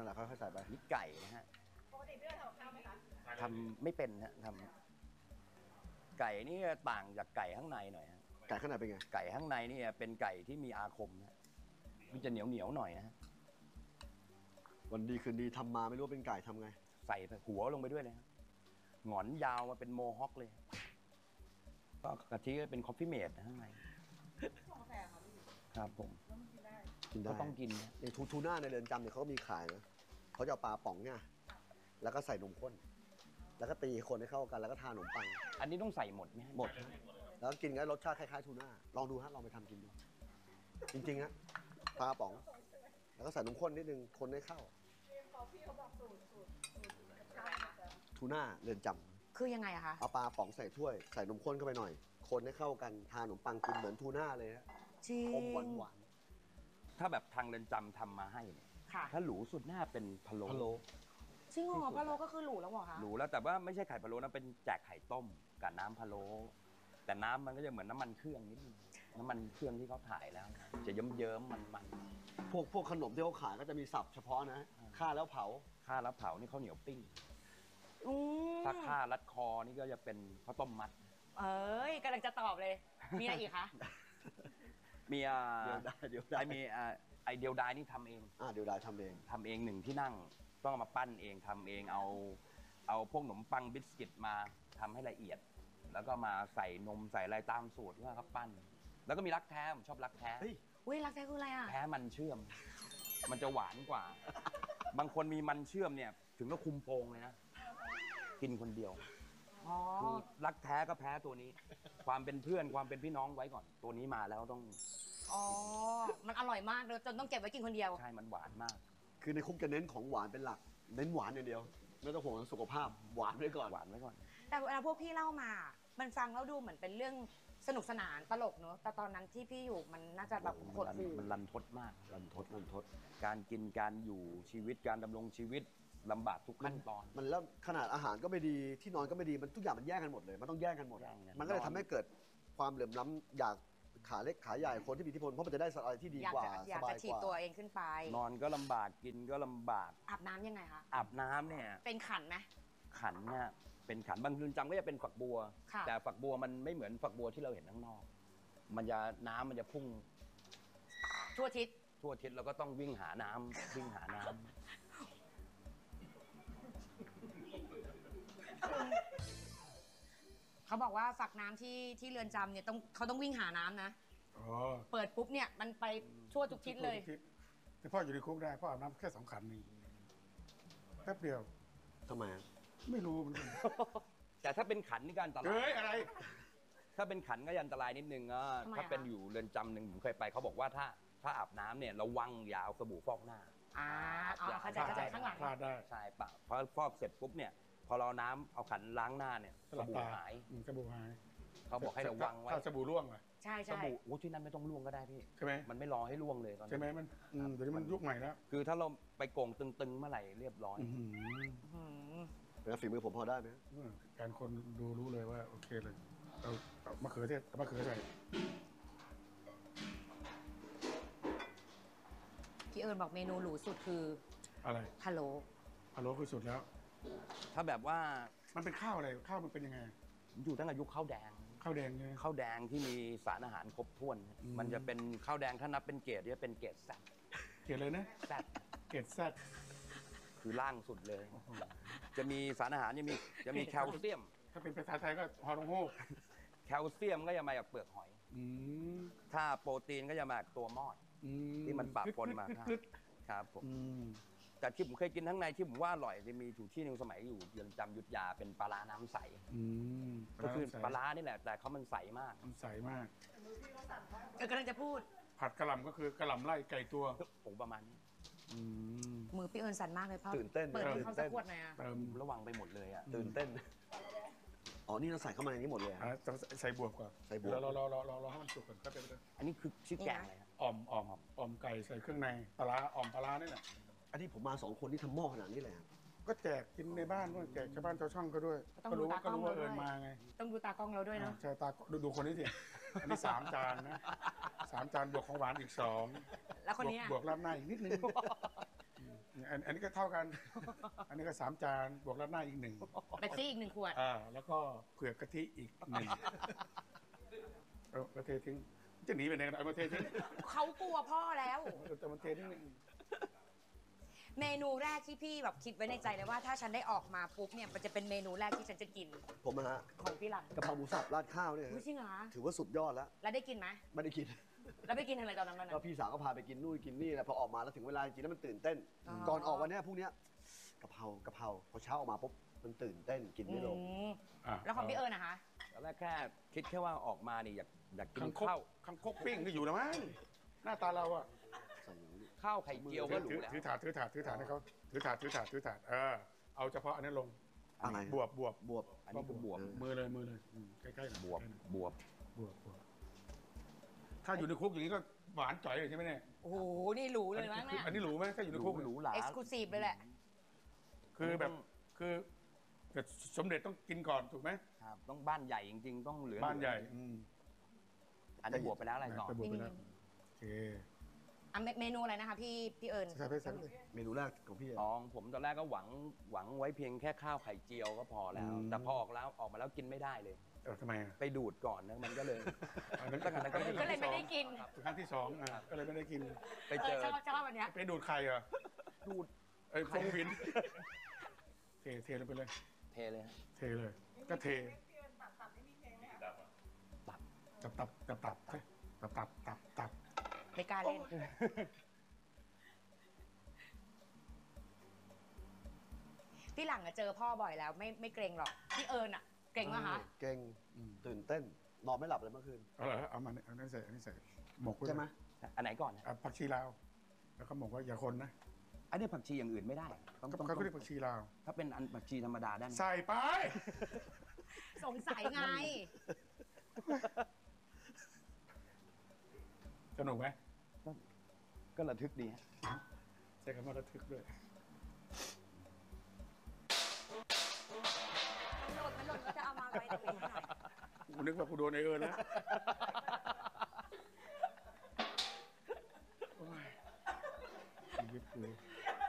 ล่ะค่อยๆใส่ไปนี่ไก่นะฮะปกติพี่เอิญทำข้าวไหมคะทำไม่เป็นฮะทำไก่นี่ต่างจากไก่ข้างในหน่อยฮะไก่ข้างในเป็นไงไก่ข้างในนี่เป็นไก่ที่มีอาคมนะมันจะเหนียวหน่อยนะฮะวันดีคืนดีทำมาไม่รู้ว่าเป็นไก่ทำไงใส่หัวลงไปด้วยเลยฮะหงอนยาวมาเป็นโมฮอคเลยก็กะทิก็เป็นคอฟฟี่เมดข้างในกาแฟค่ะพี่ครับผมแล้วมันกินได้ก็ต้องกินนะทูน่าในเรือนจำเนี่ยเขาก็มีขายนะเขาจะเอาปลาป๋องเนี่ยแล้วก็ใส่นมข้นแล้วก็ตีคนให้เข้ากันแล้วก็ทาขนมปังอันนี้ต้องใส่หมดไหมหมดแล้วกินกันรสชาติคล้ายๆทูน่าลองดูฮะลองไปทำกินดูจริงๆฮะปลาป๋องแล้วก็ใส่นมข้นนิดนึงคนให้เข้าพี่เขาบอกสูตรทูน่าเรือนจำคือยังไงอะคะเอาปลาป๋องใส่ถ้วยใส่นมข้นเข้าไปหน่อยคนให้เข้ากันทาขนมปังกินเหมือนทูน่าเลยฮะอมหวานถ้าแบบทางเรือนจำทำมาให้เนี่ยถ้าหรูสุดหน้าเป็นพะโล้จริงเหรอพะโล้ก็คือหรูแล้วเหรอคะหรูแล้วแต่ว่าไม่ใช่ไข่พะโล้นะเป็นแจกไข่ต้มกับน้ำพะโล้แต่น้ำมันก็จะเหมือนน้ำมันเครื่องนิดนึงน้ำมันเครื่องที่เขาถ่ายแล้วจะเยิ้มๆมันพวกขนมที่เขาขายก็จะมีศัพท์เฉพาะนะฆ่าแล้วเผานี่ข้าวเหนียวปิ้งถ้าฆ่ารัดคอนี่ก็จะเป็นข้าวต้มมัดเอ้ยกำลังจะตอบเลยมีอะไรอีกคะมีเดียวดายมีไอเดียวดายนี่ทำเองเดียวดายทำเองหนึ่งที่นั่งต้องเอามาปั้นเองทำเองเอาพวกขนมปังบิสกิตมาทำให้ละเอียดแล้วก็มาใส่นมใส่อะไรตามสูตรว่าเขาปั้นแล้วก็มีรักแท้ผมชอบรักแท้อุ้ยรักแท้คืออะไรอ่ะแท้มันเชื่อมมันจะหวานกว่าบางคนมีมันเชื่อมเนี่ยถึงก็คุมโปงเลยนะกินคนเดียวคือรักแท้ก็แพ้ตัวนี้ความเป็นเพื่อนความเป็นพี่น้องไว้ก่อนตัวนี้มาแล้วต้องมันอร่อยมากเลยจนต้องเก็บไว้กินคนเดียวใช่มันหวานมากคือในคุกจะเน้นของหวานเป็นหลักเน้นหวานอย่างเดียวไม่ต้องห่วงสุขภาพหวานไว้ก่อนแต่เวลาพวกพี่เล่ามามันฟังแล้วดูเหมือนเป็นเรื่องสนุกสนานตลกเนอะแต่ตอนนั้นที่พี่อยู่มันน่าจะแบบโหดหู่มันรันทดมากรันทดการกินการอยู่ชีวิตการดำรงชีวิตลำบากทุกขั้นตอนมันแล้วขนาดอาหารก็ไม่ดีที่นอนก็ไม่ดีมันทุกอย่างมันแย่งกันหมดเลยมันต้องแย่งกันหมดมันก็เลยทำให้เกิดความเหลื่อมล้ำอยากขาเล็กขาใหญ่คนที่มีอิทธิพลเพราะมันจะได้อะไรที่ดีกว่าสบายกว่าอยากจะฉีดตัวเองขึ้นไปนอนก็ลำบากกินก็ลำบากอาบน้ำยังไงคะอาบน้ำเนี่ยเป็นขันไหมขันเนี่ยเป็นขันบางเรือนจำก็จะเป็นฝักบัวแต่ฝักบัวมันไม่เหมือนฝักบัวที่เราเห็นข้างนอกมันจะน้ำมันจะพุ่งทั่วทิศแล้วก็ต้องวิ่งหาน้ำเขาบอกว่าฝักน้ำที่เรือนจำเนี่ยเขาต้องวิ่งหาน้ำนะเปิดปุ๊บเนี่ยมันไปทั่วทุกทิศเลยแต่พ่ออยู่ในคุกได้พ่ออาบน้ำแค่2 ขันนี่แป๊บเดียวทำไมไม่รู้มันแต่ถ้าเป็นขันนี่ก็อันตรายอะไรถ้าเป็นขันก็อันตรายนิดนึงถ้าเป็นอยู่เรือนจำหนึ่งผมเคยไปเขาบอกว่าถ้าอาบน้ำเนี่ยระวังอย่าเอาสบู่ฟอกหน้าเข้าใจข้างหลังพลาดได้ใช่ปะเพราะฟอกเสร็จปุ๊บเนี่ยพอเราน้ำเอาขันล้างหน้าเนี่ยสบู่หายเขาบอกให้ระวังไว้ถ้าสบู่ร่วงเลยใช่สบู่ที่นั่นไม่ต้องร่วงก็ได้พี่ใช่ไหมมันไม่รอให้ร่วงเลยตอนนี้ใช่ไหมมันเดี๋ยวนี้มันยุคใหม่แล้วคือถ้าเราไปโกงตึงๆเมื่อไหร่เรียบร้อยแล้วฝีมือผมพอได้ไหมการคนดูรู้เลยว่าโอเคเลยเอามะเขือเทศมะเขือใส่พี่เอิญบอกเมนูหรูสุดคืออะไรพะโล้คือสุดแล้วถ้าแบบว่ามันเป็นข้าวอะไรข้าวมันเป็นยังไงอยู่ตั้งแต่ยุคข้าวแดงเนี่ยข้าวแดงที่มีสารอาหารครบถ้วนมันจะเป็นข้าวแดงถ้านับเป็นเกรดจะเป็นเกรดแซดเกรดเลยนะแซดเกรดแซดคือล่างสุดเลยจะมีสารอาหารจะมีแคลเซียมถ้าเป็นภาษาไทยก็ฮอร์โมนแคลเซียมก็จะมาจากเปลือกหอยถ้าโปรตีนก็จะมาจากตัวมอดที่มันปะปนมาครับผมแต่ที่ผมเคยกินทั้งในที่ผมว่าอร่อยจะมีถูกที่หนึ่งสมัยอยู่เรือนจำยุทธยาเป็นปลาร้าน้ำใสก็คือปลาร้านี่แหละแต่เขามันใสมากมันใสมากกำลังจะพูดผัดกะหล่ำก็คือกะหล่ำไล่ไก่ตัวผมประมาณนี้มือพี่เอิญสั่นมากเลยพ่อตื่นเต้นเปิดให้เขาสักขวดหน่อยเติมระวังไปหมดเลยตื่นเต้นนี่เราใส่เข้ามาในนี้หมดเลยใส่บวบก่อนใส่บวบเราให้มันสุกก่อนก็เป็นอันนี้คือชื่อแกงอะไรอ่อมไก่ใส่เครื่องในปลาปลานี่แหละอันนี้ผมมา2 คนที่ทำหม้อขนาดนี้เลยก็แจกกินในบ้านด้วยแจกชาวบ้านชาวช่องก็ด้วยก็รู้ว่าเอิญมาไงต้องดูตากล้องเราด้วยเนาะใช่ตาดูคนนี้สิอันนี้3 จานนะ3 จานบวกของหวานอีก2 แล้วคนนี้บวกราดหน้าอีกนิดนึงอันนี้ก็เท่ากัน อันนี้ก็3 จานบวกราดหน้าอีก1 เป๊ปซี่อีก1 ขวดแล้วก็เผือกกะทิอีก1เอาเททิ้งจะหนีไปไหนกันเอามาเททิ้งเขากลัวพ่อแล้วแต่มันเททิ้งเมนูแรกที่พี่แบบคิดไว้ในใจเลยว่าถ้าฉันได้ออกมาปุ๊บเนี่ยมันจะเป็นเมนูแรกที่ฉันจะกินผมนะฮะของพี่หลังกะเพราหมูสับราดข้าวเนี่ยอุ๊ยจริงเหรอถือว่าสุดยอดแล้วแล้วได้กินไหมไม่ได้กินแล้วไปกินอะไรตอนนั้นก็พี่สาวก็พาไปกินนู่นกินนี่แหละพอออกมาแล้วถึงเวลาจริงๆแล้วมันตื่นเต้นอ๋อก่อนออกวันเนี้ยพรุ่งเนี้ยกะเพราพอเช้าออกมาปุ๊บมันตื่นเต้นกินไม่ลงแล้วของพี่เอิญนะคะตอนแรกแค่คิดแค่ว่าออกมานี่อยากกินคังคกข้าวคังคกปิ้งก็อยู่แล้วมั้งหน้าตาเราอะข้าวไข่เจียวก็หรูแล้วถือถาดให้เขาถือถาดเอาเฉพาะอันนั้นลงอะไรบวบอันนี้คือบวบมือเลยใกล้ๆบวบถ้าอยู่ในคุกอย่างนี้ก็หวานจ่อยเลยใช่ไหมเนี่ยโอ้โห นี่หรูเลยมั้งเนี่ยอันนี้หรูไหมถ้าอยู่ในคุกหรูหราเอ็กซ์คลูซีฟเลยแหละคือแบบคือแต่สมเด็จต้องกินก่อนถูกไหมครับต้องบ้านใหญ่จริงๆต้องเหลือบ้านใหญ่อันนี้บวบไปแล้วอะไรต่อไปบวชไปแล้วโอเคเมนูอะไรนะคะพี่เอิญใช่ใช่เมนูแรกของพี่อ๋อผมตอนแรกก็หวังไว้เพียงแค่ข้าวไข่เจียวก็พอแล้ว แต่พอออกมาแล้วกินไม่ได้เลยทำไมอ่ะไปดูดก่อนนะมันก็เลยก็เลยไม่ได้กินครั้งที่สองก็เลยไม่ได้กินไปเจอชอบอันเนี้ยไปดูดไข่เหรอดูดไอ้ฟงวินเทลงไปเลยเทเลยฮะเทเลย ก็เทพี่เอิญตับนี่มีเพลงไหมคะตับไม่กล้าเล่น พี่หลังอะเจอพ่อบ่อยแล้วไม่เกรงหรอก พี่เอิญอะเกรงไหมคะเก่งตื่นเต้นนอนไม่หลับเลยเมื่อคืนเอาเหรอเอามาอันนี้ใส่หมกใช่ไหมอันไหนก่อนนะผักชีลาวแล้วก็หมกว่าอย่าคนนะอันนี้ผักชีอย่างอื่นไม่ได้ต้องเขาเรียกผักชีลาวถ้าเป็นอันผักชีธรรมดาได้ไหมใส่ไปสงสัยไงสนุกไหมก็ระทึกดีฮะใช้คำว่าระทึกด้วยมันหล่นก็จะเอามาไว้ตรงนี้หน่อยกูนึกว่ากูโดนไอเอิญแล้วโอ้ยชีวิตกู